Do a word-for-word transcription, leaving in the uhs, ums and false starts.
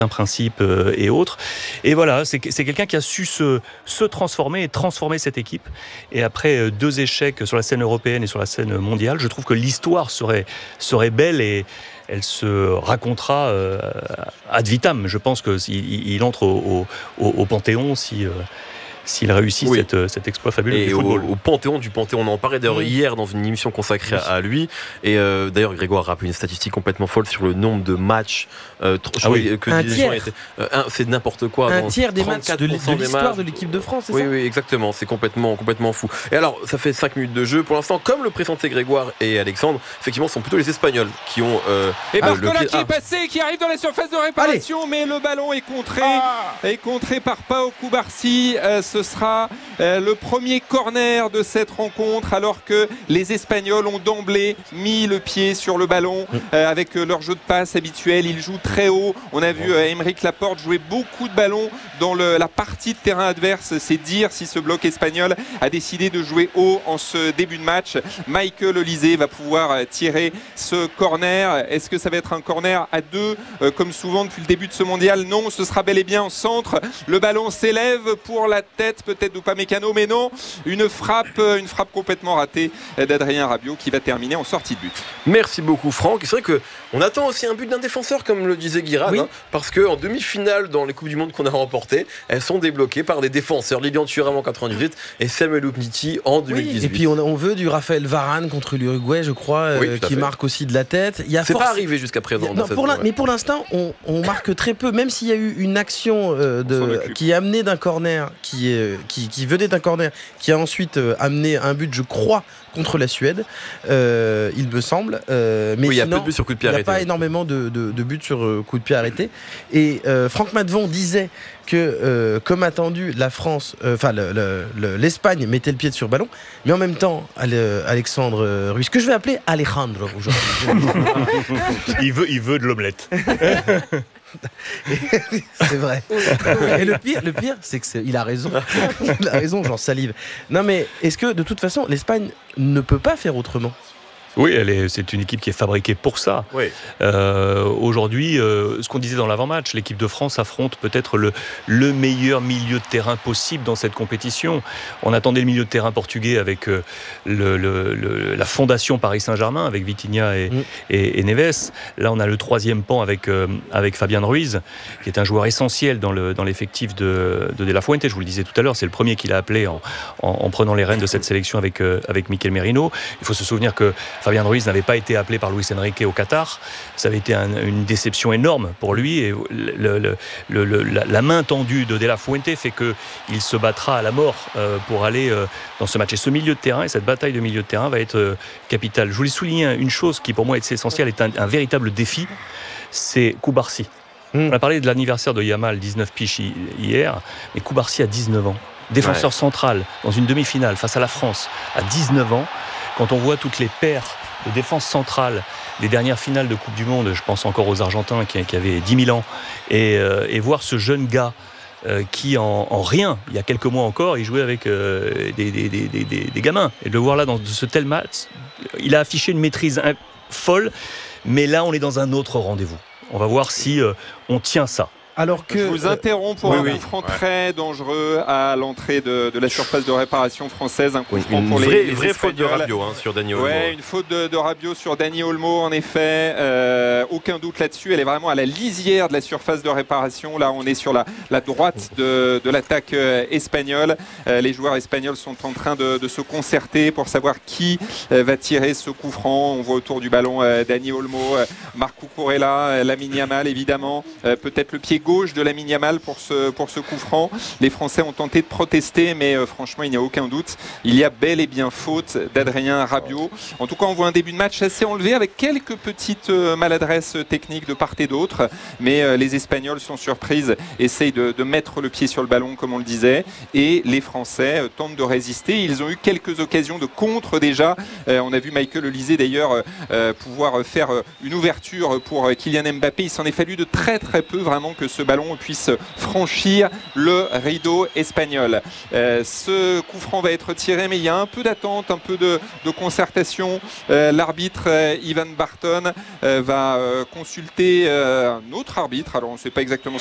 principe euh, et autres. Et voilà, c'est, c'est quelqu'un qui a su se, se transformer et transformer cette équipe. Et après euh, deux échecs sur la scène européenne et sur la scène mondiale, je trouve que l'histoire serait, serait belle et elle se racontera euh, ad vitam. Je pense qu'il il entre au, au, au Panthéon si... Euh, s'il réussit oui. cette, cet exploit fabuleux et du football. Au, au Panthéon du Panthéon, on en parlait d'ailleurs oui. hier dans une émission consacrée oui. à, à lui. Et euh, d'ailleurs, Grégoire rappelle une statistique complètement folle sur le nombre de matchs euh, ah oui. que un des tiers. gens étaient, euh, un, c'est n'importe quoi. Un tiers des matchs de, de l'histoire matchs. de l'équipe de France, c'est oui, ça Oui, exactement. C'est complètement, complètement fou. Et alors, ça fait cinq minutes de jeu. Pour l'instant, comme le présentait Grégoire et Alexandre, effectivement, ce sont plutôt les Espagnols qui ont. Euh, et Barcola pied... qui ah. est passé, qui arrive dans la surface de réparation, Allez. mais le ballon est contré, ah. est contré par Pau Cubarsí. Euh, ce sera Euh, le premier corner de cette rencontre alors que les Espagnols ont d'emblée mis le pied sur le ballon euh, avec euh, leur jeu de passe habituel. Ils jouent très haut. On a vu euh, Aymeric Laporte jouer beaucoup de ballons dans le, la partie de terrain adverse. C'est dire si ce bloc espagnol a décidé de jouer haut en ce début de match. Michael Olise va pouvoir euh, tirer ce corner. Est-ce que ça va être un corner à deux euh, comme souvent depuis le début de ce mondial? Non, ce sera bel et bien en centre. Le ballon s'élève pour la tête peut-être d'Upamecano, mais non, une frappe, une frappe complètement ratée d'Adrien Rabiot qui va terminer en sortie de but. Merci beaucoup Franck. C'est vrai qu'on attend aussi un but d'un défenseur comme le disait Guirane, oui. hein, parce qu'en demi-finale dans les Coupes du Monde qu'on a remportées, elles sont débloquées par des défenseurs. Lilian Thuram en quatre-vingt-dix-huit et Samuel Umtiti en deux mille dix-huit. Oui, et puis on, on veut du Raphaël Varane contre l'Uruguay, je crois, oui, euh, qui fait. marque aussi de la tête. Il y a C'est force... pas arrivé jusqu'à présent. Il y a, non, pour la, mais pour l'instant, on, on marque très peu, même s'il y a eu une action euh, de, qui est amenée d'un corner, qui, est, qui, qui venait d'un corner, qui a ensuite euh, amené un but, je crois, contre la Suède, euh, il me semble. Euh, mais oui, il y a sinon, peu de buts sur coup de pied arrêté. arrêté. Il n'y a pas énormément de, de, de buts sur euh, coup de pied arrêté. Et euh, Franck Maddevon disait que, euh, comme attendu, la France, enfin euh, le, le, l'Espagne mettait le pied sur le ballon, mais en même temps, Alexandre Ruiz, que je vais appeler Alejandro aujourd'hui. il veut, il veut de l'omelette. C'est vrai. Et le pire, le pire, c'est que c'est, il a raison. Il a raison, j'en salive. Non, mais est-ce que de toute façon, l'Espagne ne peut pas faire autrement ? Oui, elle est, c'est une équipe qui est fabriquée pour ça. Oui. Euh, aujourd'hui, euh, ce qu'on disait dans l'avant-match, l'équipe de France affronte peut-être le, le meilleur milieu de terrain possible dans cette compétition. On attendait le milieu de terrain portugais avec euh, le, le, le, la fondation Paris Saint-Germain, avec Vitinha et, mmh. et, et Neves. Là, on a le troisième pan avec, euh, avec Fabien Ruiz, qui est un joueur essentiel dans, le, dans l'effectif de, de De La Fuente. Je vous le disais tout à l'heure, c'est le premier qu'il a appelé en, en, en prenant les rênes de cette sélection avec, euh, avec Mikel Merino. Il faut se souvenir que Fabien Ruiz n'avait pas été appelé par Luis Enrique au Qatar. Ça avait été un, une déception énorme pour lui. Et le, le, le, le, la, la main tendue de De La Fuente fait qu'il se battra à la mort euh, pour aller euh, dans ce match. Et ce milieu de terrain, et cette bataille de milieu de terrain va être euh, capitale. Je voulais souligner une chose qui pour moi est essentielle, est un, un véritable défi, c'est Cubarsí. Mmh. On a parlé de l'anniversaire de Yamal, dix-neuf piges hier, mais Cubarsí a dix-neuf ans. Défenseur ouais. central dans une demi-finale face à la France à dix-neuf ans. Quand on voit toutes les paires de défense centrale des dernières finales de Coupe du Monde, je pense encore aux Argentins qui, qui avaient dix mille ans, et, euh, et voir ce jeune gars euh, qui en, en rien, il y a quelques mois encore, il jouait avec euh, des, des, des, des, des gamins. Et de le voir là dans ce tel match, il a affiché une maîtrise folle, mais là on est dans un autre rendez-vous. On va voir si euh, on tient ça. Alors que, je vous interromps pour oui, un oui. coup franc ouais. très dangereux à l'entrée de, de la surface de réparation française. Un coup oui, franc une pour vraie, les, les vraie Espagnols. faute de Rabiot hein, sur Dani Olmo. Ouais, une faute de, de Rabiot sur Dani Olmo, en effet. Euh, aucun doute là-dessus. Elle est vraiment à la lisière de la surface de réparation. Là, on est sur la, la droite de, de l'attaque euh, espagnole. Euh, les joueurs espagnols sont en train de, de se concerter pour savoir qui euh, va tirer ce coup franc. On voit autour du ballon euh, Dani Olmo, euh, Marc Cucurella, euh, Lamine Yamal, évidemment. Euh, peut-être le pied gauche de Lamine Yamal pour ce, pour ce coup franc. Les Français ont tenté de protester, mais euh, franchement, il n'y a aucun doute. Il y a bel et bien faute d'Adrien Rabiot. En tout cas, on voit un début de match assez enlevé avec quelques petites euh, maladresses techniques de part et d'autre. Mais euh, les Espagnols sont surprises, essayent de, de mettre le pied sur le ballon, comme on le disait. Et les Français euh, tentent de résister. Ils ont eu quelques occasions de contre déjà. Euh, on a vu Michael Olise d'ailleurs euh, pouvoir faire une ouverture pour Kylian Mbappé. Il s'en est fallu de très très peu vraiment que ce ballon puisse franchir le rideau espagnol. Euh, ce coup franc va être tiré, mais il y a un peu d'attente, un peu de, de concertation. Euh, l'arbitre euh, Ivan Barton euh, va euh, consulter euh, un autre arbitre. Alors on ne sait pas exactement